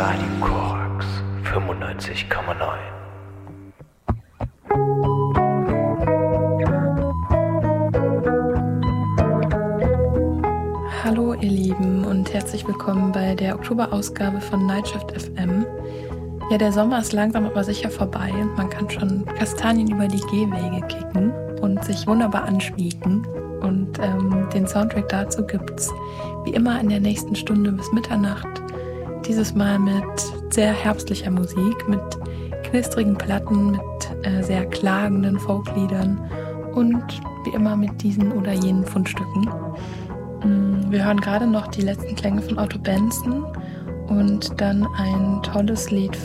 Radio Korax 95,9. Hallo ihr Lieben und herzlich willkommen bei der Oktoberausgabe von Nightshift FM. Ja, der Sommer ist langsam aber sicher vorbei und man kann schon Kastanien über die Gehwege kicken und sich wunderbar anschmiegen. Und den Soundtrack dazu gibt's wie immer in der nächsten Stunde bis Mitternacht. Dieses Mal mit sehr herbstlicher Musik, mit knistrigen Platten, mit sehr klagenden Folkliedern und wie immer mit diesen oder jenen Fundstücken. Wir hören gerade noch die letzten Klänge von Otto Benson und dann ein tolles Lied